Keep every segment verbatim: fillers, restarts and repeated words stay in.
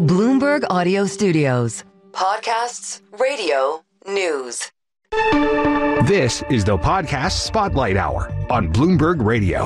Bloomberg Audio Studios. Podcasts, radio, news. This is the Podcast Spotlight Hour on Bloomberg Radio.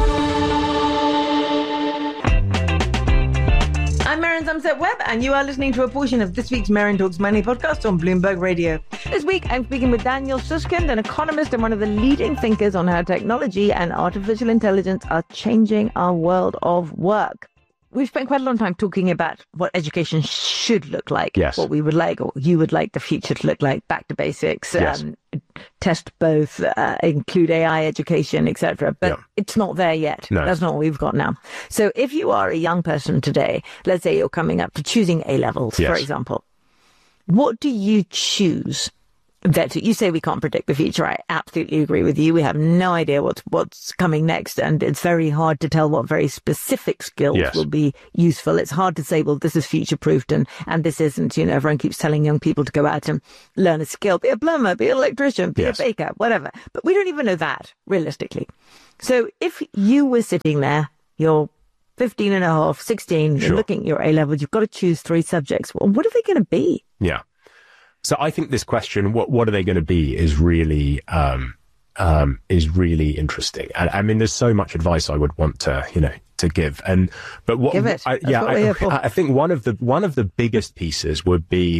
I'm Maren Zumset-Webb, and you are listening to a portion of this week's Maren Talks Money podcast on Bloomberg Radio. This week, I'm speaking with Daniel Susskind, an economist and one of the leading thinkers on how technology and artificial intelligence are changing our world of work. We've spent quite a long time talking about what education should look like, yes. what we would like, or you would like the future to look like, back to basics, yes. um, test both, uh, include A I education, et cetera. But yeah. it's not there yet. No. That's not what we've got now. So if you are a young person today, let's say you're coming up to choosing A-levels, yes. for example, what do you choose? That you say we can't predict the future. I absolutely agree with you. We have no idea what's what's coming next, and it's very hard to tell what very specific skills yes. will be useful. It's hard to say, well, this is future-proofed and, and this isn't. You know, everyone keeps telling young people to go out and learn a skill, be a plumber, be an electrician, be yes. a baker, whatever. But we don't even know that, realistically. So if you were sitting there, you're fifteen and a half, sixteen, sure. you're looking at your A-levels, you've got to choose three subjects. Well, what are they going to be? Yeah. So I think this question, what what are they going to be, is really um, um, is really interesting. And I mean, there's so much advice I would want to, you know, to give. And but what, give it. I, yeah, what I, I think one of the one of the biggest pieces would be,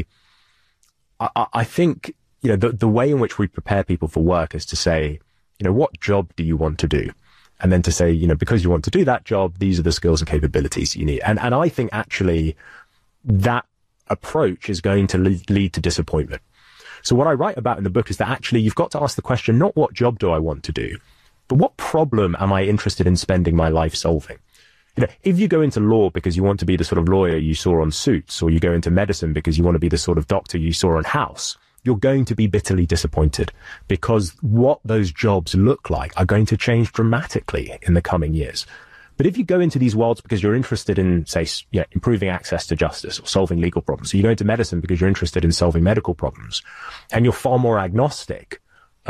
I, I think, you know, the the way in which we prepare people for work is to say, you know, what job do you want to do? And then to say, you know, because you want to do that job, these are the skills and capabilities you need. And and I think actually that approach is going to lead, lead to disappointment. So what I write about in the book is that actually you've got to ask the question, not what job do I want to do, but what problem am I interested in spending my life solving? You know, if you go into law because you want to be the sort of lawyer you saw on Suits, or you go into medicine because you want to be the sort of doctor you saw on House, you're going to be bitterly disappointed, because what those jobs look like are going to change dramatically in the coming years. But if you go into these worlds because you're interested in, say, you know, improving access to justice or solving legal problems, so you go into medicine because you're interested in solving medical problems, and you're far more agnostic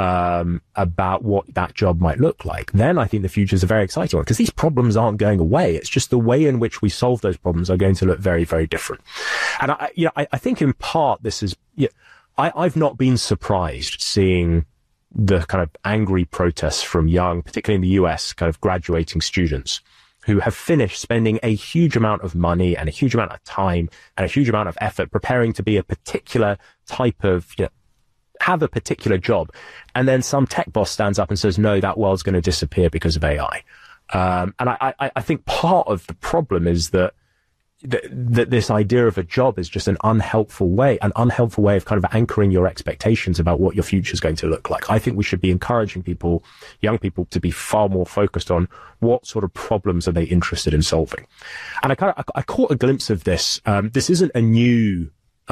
um, about what that job might look like, then I think the future is a very exciting one, because these problems aren't going away. It's just the way in which we solve those problems are going to look very, very different. And I, you know, I, I think in part this is, you know, I, I've not been surprised seeing the kind of angry protests from young, particularly in the U S, kind of graduating students who have finished spending a huge amount of money and a huge amount of time and a huge amount of effort preparing to be a particular type of, you know, have a particular job. And then some tech boss stands up and says, no, that world's going to disappear because of A I. Um, and I, I, I think part of the problem is that that, that this idea of a job is just an unhelpful way, an unhelpful way of kind of anchoring your expectations about what your future is going to look like. I think we should be encouraging people, young people, to be far more focused on what sort of problems are they interested in solving. And I kind of, I, I caught a glimpse of this. Um, this isn't a new,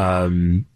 um,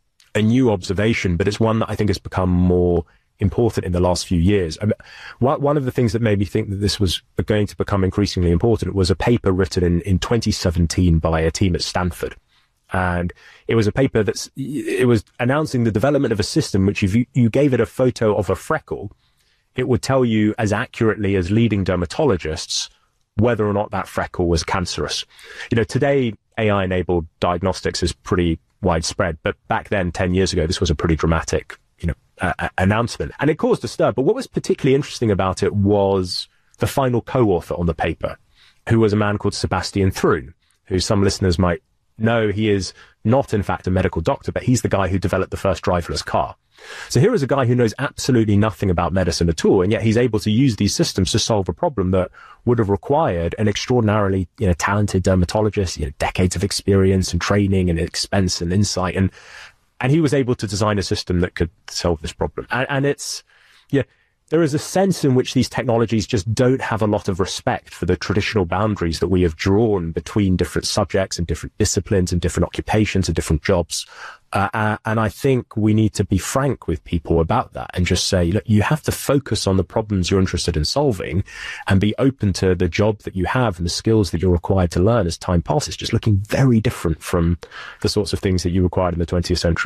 a new observation, but it's one that I think has become more important in the last few years. I mean, one of the things that made me think that this was going to become increasingly important was a paper written in, in twenty seventeen by a team at Stanford. And it was a paper that's, it was announcing the development of a system which if you, you gave it a photo of a freckle, it would tell you as accurately as leading dermatologists whether or not that freckle was cancerous. You know, today A I-enabled diagnostics is pretty widespread, but back then, ten years ago, this was a pretty dramatic, you know, uh, announcement. And it caused a stir. But what was particularly interesting about it was the final co-author on the paper, who was a man called Sebastian Thrun, who some listeners might know. He is not, in fact, a medical doctor, but he's the guy who developed the first driverless car. So here is a guy who knows absolutely nothing about medicine at all, and yet he's able to use these systems to solve a problem that would have required an extraordinarily, you know, talented dermatologist, you know, decades of experience and training and expense and insight, and and he was able to design a system that could solve this problem. And, and it's, yeah, there is a sense in which these technologies just don't have a lot of respect for the traditional boundaries that we have drawn between different subjects and different disciplines and different occupations and different jobs. Uh, uh, and I think we need to be frank with people about that and just say, look, you have to focus on the problems you're interested in solving and be open to the job that you have and the skills that you're required to learn as time passes, just looking very different from the sorts of things that you required in the twentieth century.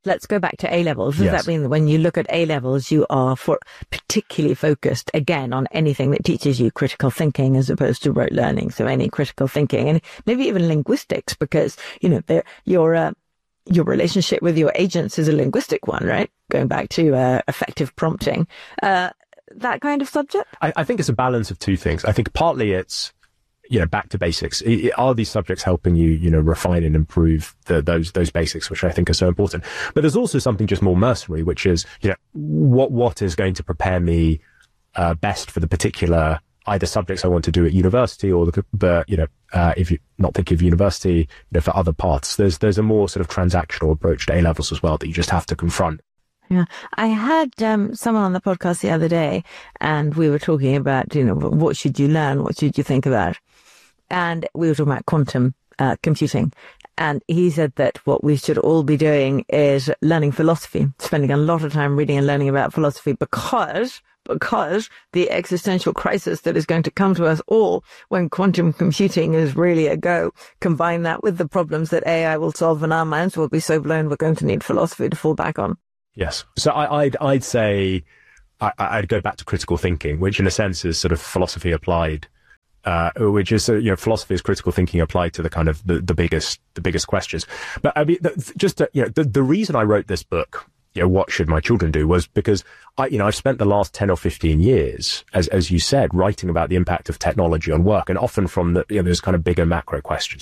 Let's go back to A-levels. Does Yes. that mean that when you look at A-levels, you are for particularly focused, again, on anything that teaches you critical thinking as opposed to rote learning? So any critical thinking and maybe even linguistics, because, you know, they're- your uh, your relationship with your agents is a linguistic one, right? Going back to uh, effective prompting. Uh, that kind of subject? I, I think it's a balance of two things. I think partly it's, you know, back to basics. I- I- Are these subjects helping you, you know, refine and improve the, those those basics, which I think are so important? But there's also something just more mercenary, which is, you know, what what is going to prepare me uh, best for the particular either subjects I want to do at university or the, the you know, uh, if you not thinking of university, you know, for other paths. There's there's a more sort of transactional approach to A levels as well that you just have to confront. Yeah, I had um, someone on the podcast the other day, and we were talking about, you know, what should you learn? What should you think about? And we were talking about quantum uh, computing. And he said that what we should all be doing is learning philosophy, spending a lot of time reading and learning about philosophy because, because the existential crisis that is going to come to us all when quantum computing is really a go, combine that with the problems that A I will solve and our minds will be so blown we're going to need philosophy to fall back on. Yes. So I, I'd, I'd say I, I'd go back to critical thinking, which in a sense is sort of philosophy applied, uh, which is, uh, you know, philosophy is critical thinking applied to the kind of the, the biggest, the biggest questions. But I mean, the, just, to, you know, the, the reason I wrote this book, you know, what should my children do, was because I, you know, I've spent the last ten or fifteen years, as, as you said, writing about the impact of technology on work, and often from the, you know, those kind of bigger macro questions.